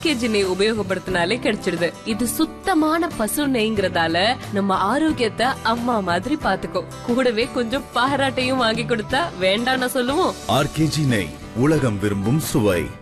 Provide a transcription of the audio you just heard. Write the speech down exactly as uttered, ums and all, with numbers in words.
KG நெய் உபயோகப்படுத்தினாலே கிடைச்சிடுது. இது சுத்தமான பசு நெய்ங்கிறதால நம்ம ஆரோக்கியத்தை அம்மா மாதிரி பாத்துக்கோ. கூடவே கொஞ்சம் பாராட்டையும் வாங்கி கொடுத்தா வேண்டாம்னு சொல்லுவோம். ஆர்கேஜி நெய், உலகம் விரும்பும் சுவை.